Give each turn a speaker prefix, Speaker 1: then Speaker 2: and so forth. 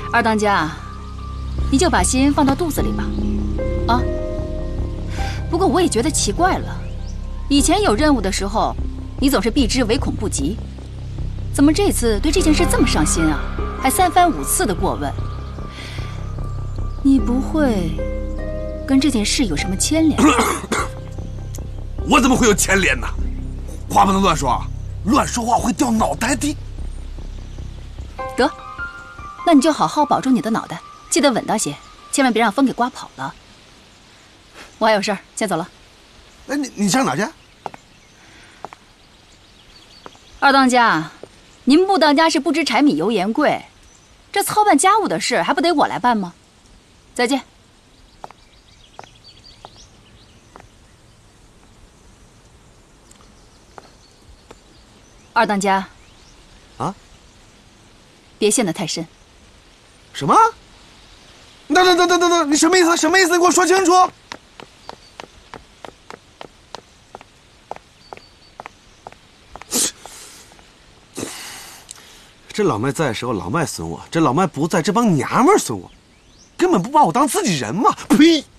Speaker 1: 二当家，你就把心放到肚子里吧。啊，不过我也觉得奇怪了，以前有任务的时候，你总是避之唯恐不及，怎么这次对这件事这么上心啊？还3番5次的过问。你不会跟这件事有什么牵连？
Speaker 2: 我怎么会有牵连呢？话不能乱说，乱说话会掉脑袋的。
Speaker 1: 得，那你就好好保住你的脑袋，记得稳当些，千万别让风给刮跑了。我还有事儿，先走了。
Speaker 2: 哎，你上哪去？
Speaker 1: 二当家，您不当家是不知柴米油盐贵，这操办家务的事还不得我来办吗？再见。二当家，
Speaker 2: 啊，
Speaker 1: 别陷得太深。
Speaker 2: 什么？等，你什么意思？什么意思？你给我说清楚。这老麦在的时候，老麦损我；这老麦不在，这帮娘们儿损我，根本不把我当自己人嘛！呸！